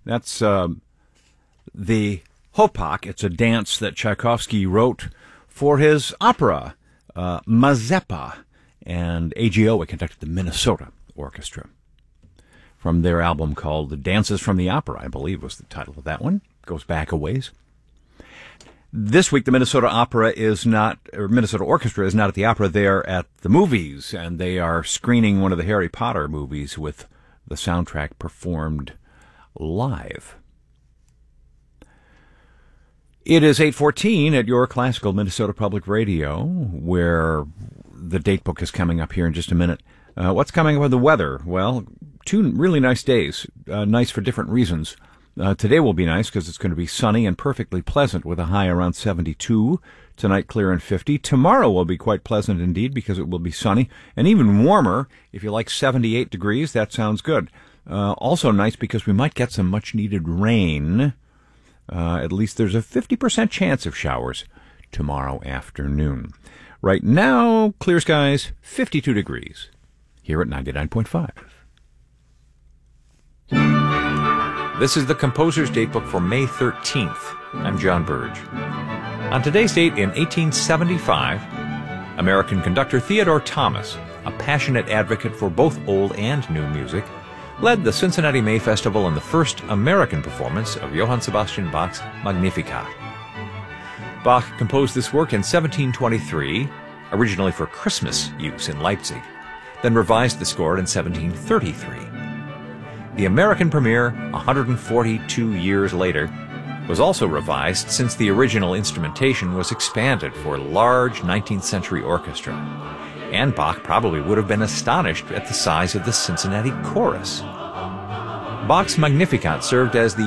That's the Hopak. It's a dance that Tchaikovsky wrote for his opera, Mazeppa, and AGO conducted the Minnesota Orchestra. From their album called Dances from the Opera, I believe was the title of that one. Goes back a ways. This week, the Minnesota Minnesota Orchestra is not at the opera. They're at the movies, and they are screening one of the Harry Potter movies with the soundtrack performed live. It is 8:14 at your classical Minnesota Public Radio, where the date book is coming up here in just a minute. What's coming up with the weather? Well, 2 really nice days, nice for different reasons. Today will be nice because it's going to be sunny and perfectly pleasant with a high around 72. Tonight, clear and 50. Tomorrow will be quite pleasant indeed because it will be sunny and even warmer. If you like 78 degrees, that sounds good. Also nice because we might get some much-needed rain. At least there's a 50% chance of showers tomorrow afternoon. Right now, clear skies, 52 degrees. Here at 99.5. This is the Composer's Datebook for May 13th. I'm John Burge. On today's date in 1875, American conductor Theodore Thomas, a passionate advocate for both old and new music, led the Cincinnati May Festival in the first American performance of Johann Sebastian Bach's Magnificat. Bach composed this work in 1723, originally for Christmas use in Leipzig, then revised the score in 1733. The American premiere, 142 years later, was also revised since the original instrumentation was expanded for a large 19th century orchestra, and Bach probably would have been astonished at the size of the Cincinnati chorus. Bach's Magnificat served as the